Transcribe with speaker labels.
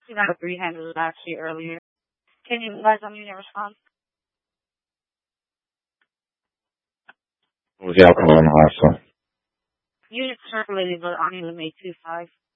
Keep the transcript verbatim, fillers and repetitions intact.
Speaker 1: You got a three handed actually earlier. Can you guys unmute and respond?
Speaker 2: What was the outcome on the last one?
Speaker 1: Unit circulated, but only made two five.